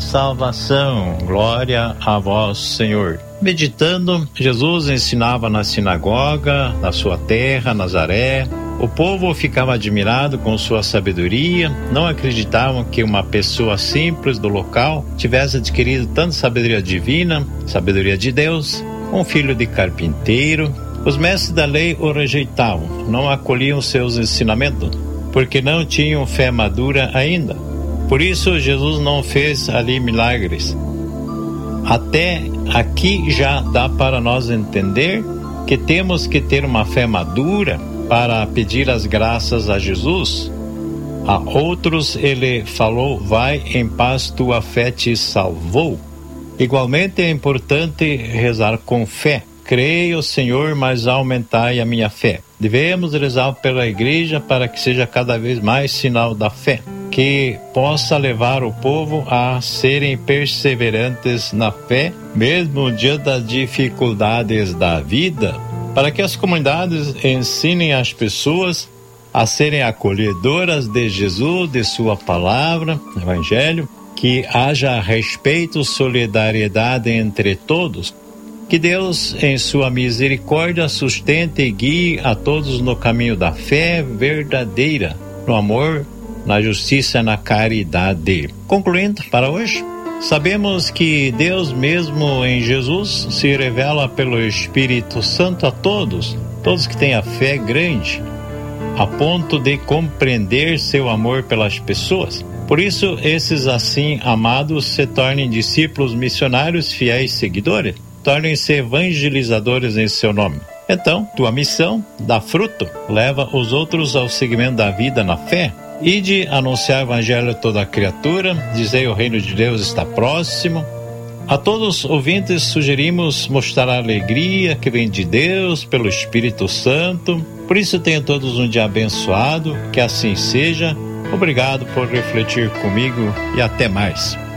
salvação. Glória a vós, Senhor. Meditando, Jesus ensinava na sinagoga, na sua terra, Nazaré. O povo ficava admirado com sua sabedoria, não acreditavam que uma pessoa simples do local tivesse adquirido tanta sabedoria divina, sabedoria de Deus, um filho de carpinteiro. Os mestres da lei o rejeitavam, não acolhiam seus ensinamentos, porque não tinham fé madura ainda. Por isso Jesus não fez ali milagres. Até aqui já dá para nós entender que temos que ter uma fé madura para pedir as graças a Jesus. A outros ele falou: vai em paz, tua fé te salvou. Igualmente é importante rezar com fé. Creio, Senhor, mas aumentai a minha fé. Devemos rezar pela igreja para que seja cada vez mais sinal da fé, que possa levar o povo a serem perseverantes na fé, mesmo diante das dificuldades da vida, para que as comunidades ensinem as pessoas a serem acolhedoras de Jesus, de sua palavra, Evangelho, que haja respeito, solidariedade entre todos. Que Deus, em sua misericórdia, sustente e guie a todos no caminho da fé verdadeira, no amor, na justiça e na caridade. Concluindo para hoje, sabemos que Deus mesmo em Jesus se revela pelo Espírito Santo a todos que têm a fé grande, a ponto de compreender seu amor pelas pessoas. Por isso, esses assim amados se tornem discípulos missionários, fiéis seguidores, tornem-se evangelizadores em seu nome. Então, tua missão dá fruto, leva os outros ao seguimento da vida na fé. Ide anunciar o Evangelho a toda criatura, dizei o reino de Deus está próximo. A todos os ouvintes sugerimos mostrar a alegria que vem de Deus pelo Espírito Santo. Por isso tenham todos um dia abençoado, que assim seja. Obrigado por refletir comigo e até mais.